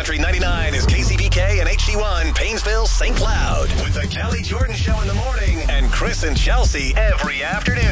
Country 99 is KCBK and HD1 Painesville, St. Cloud. With the Kelly Jordan Show in the morning and Chris and Chelsea every afternoon.